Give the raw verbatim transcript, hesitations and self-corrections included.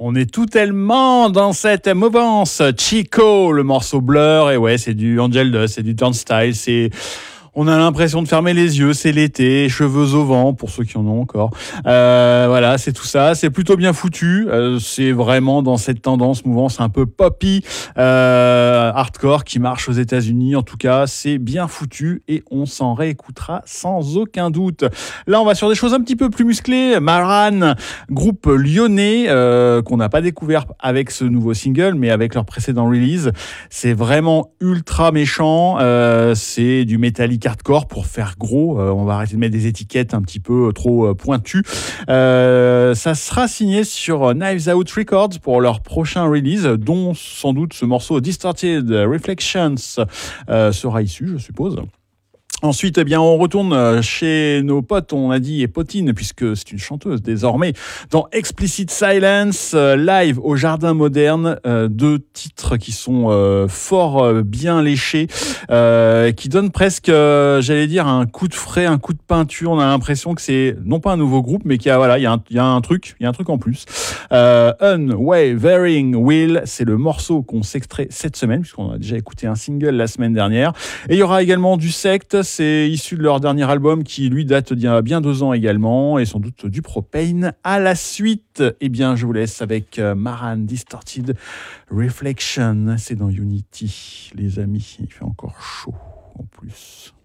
On est tout tellement dans cette mouvance. Chico, le morceau Blur, et ouais, c'est du Angel Dust, c'est du Turnstile, c'est... On a l'impression de fermer les yeux, c'est l'été, cheveux au vent, pour ceux qui en ont encore. Euh, voilà, c'est tout ça, c'est plutôt bien foutu. Euh, c'est vraiment dans cette tendance mouvance un peu poppy, euh, hardcore qui marche aux États-Unis. En tout cas, c'est bien foutu et on s'en réécoutera sans aucun doute. Là, on va sur des choses un petit peu plus musclées. Maran, groupe lyonnais euh, qu'on n'a pas découvert avec ce nouveau single, mais avec leur précédent release. C'est vraiment ultra méchant. Euh, c'est du Metallic hardcore pour faire gros. Euh, on va arrêter de mettre des étiquettes un petit peu trop euh, pointues. Euh, ça sera signé sur Knives Out Records pour leur prochain release, dont sans doute ce morceau Distorted Reflections euh, sera issu, je suppose. Ensuite, eh bien, on retourne chez nos potes, on a dit, et potine, puisque c'est une chanteuse désormais, dans Explicit Silence, euh, live au Jardin Moderne, euh, deux titres qui sont euh, fort euh, bien léchés, euh, qui donnent presque, euh, j'allais dire, un coup de frais, un coup de peinture. On a l'impression que c'est non pas un nouveau groupe, mais qu'il y a, voilà, il y a un, il y a un truc, il y a un truc en plus. Euh, Unwavering Will, c'est le morceau qu'on s'extrait cette semaine, puisqu'on a déjà écouté un single la semaine dernière. Et il y aura également du Sect. C'est issu de leur dernier album qui, lui, date d'il y a bien deux ans également, et sans doute du Propane. À la suite, eh bien, je vous laisse avec Maran, Distorted Reflection. C'est dans Unity, les amis. Il fait encore chaud en plus.